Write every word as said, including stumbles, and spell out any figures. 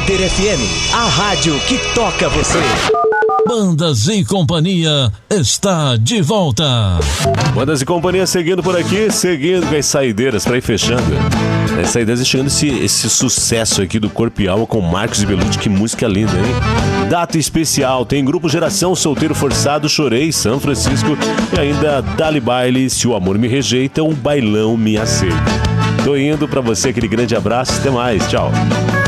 Líder F M, a rádio que toca você. Bandas e Companhia está de volta. Bandas e Companhia seguindo por aqui, seguindo com as saideiras para ir fechando. As saideiras chegando esse, esse sucesso aqui do Corpo e Alma com Marcos e Belucci, que música linda, hein? Data especial, tem grupo Geração Solteiro Forçado, Chorei, São Francisco e ainda Dali Baile, Se o Amor Me Rejeita, o Bailão Me Aceita. Tô indo pra você, aquele grande abraço, até mais, tchau.